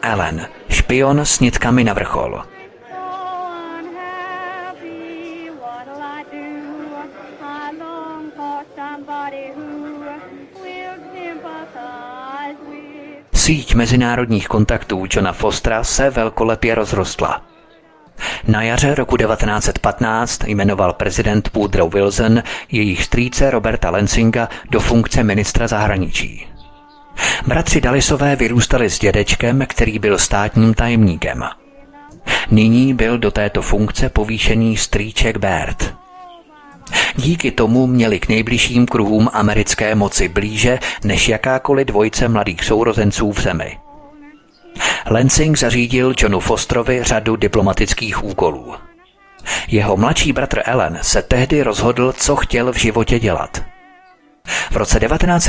Allen, špion s nitkami na vrchol. Síť mezinárodních kontaktů Johna Fostera se velkolepě rozrostla. Na jaře roku 1915 jmenoval prezident Woodrow Wilson jejich strýce Roberta Lansinga do funkce ministra zahraničí. Bratři Dullisové vyrůstali s dědečkem, který byl státním tajemníkem. Nyní byl do této funkce povýšený strýček Bert. Díky tomu měli k nejbližším kruhům americké moci blíže než jakákoliv dvojice mladých sourozenců v zemi. Lansing zařídil Johnu Fosterovi řadu diplomatických úkolů. Jeho mladší bratr Allen se tehdy rozhodl, co chtěl v životě dělat. V roce